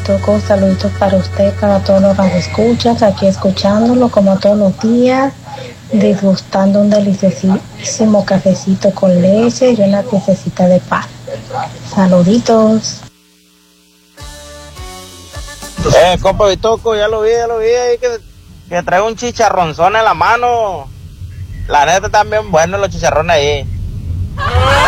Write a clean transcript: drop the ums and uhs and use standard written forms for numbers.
Bitoco, saluditos para usted, para todos los que escuchas, aquí escuchándolo como todos los días, disgustando un deliciosísimo cafecito con leche y una piececita de pan. Saluditos. Compa Bitoco, ya lo vi ahí que trae un chicharronzón en la mano. La neta están bien buenos los chicharrones ahí.